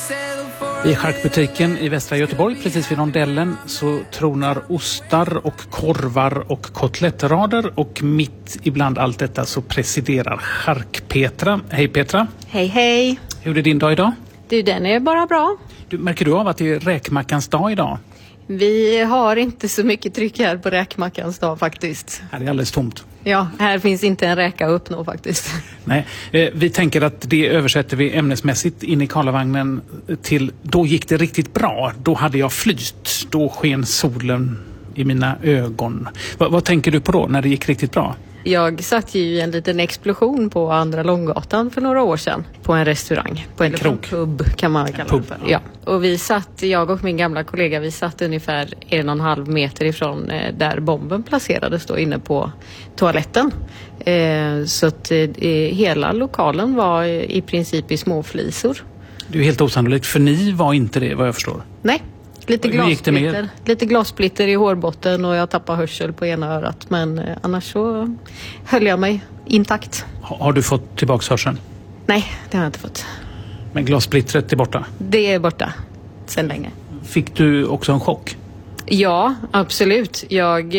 I charkbutiken i västra Göteborg, precis vid rondellen, så tronar ostar och korvar och kotlettrader, och mitt ibland allt detta så presiderar Chark-Petra. Hej Petra! Hej hej! Hur är din dag idag? Du, den är bara bra. Märker du av att det är räkmackans dag idag? Vi har inte så mycket tryck här på räkmackans dag faktiskt. Här är alldeles tomt. Ja, här finns inte en räka att uppnå faktiskt. Nej, vi tänker att det översätter vi ämnesmässigt in i Karlavagnen till då gick det riktigt bra. Då hade jag flyt. Då sken solen i mina ögon. Vad tänker du på då när det gick riktigt bra? Jag satt ju i en liten explosion på Andra Långgatan för några år sedan på en restaurang. På en pub kan man kalla det för. Ja. Och vi satt, jag och min gamla kollega, vi satt ungefär 1,5 meter ifrån där bomben placerades då inne på toaletten. Så att hela lokalen var i princip i småflisor. Det är helt osannolikt, för ni var inte det vad jag förstår. Nej. Lite glassplitter i hårbotten och jag tappade hörsel på ena örat. Men annars så höll jag mig intakt. Har du fått tillbaka hörseln? Nej, det har jag inte fått. Men glassplittret är borta? Det är borta sedan länge. Fick du också en chock? Ja, absolut. Jag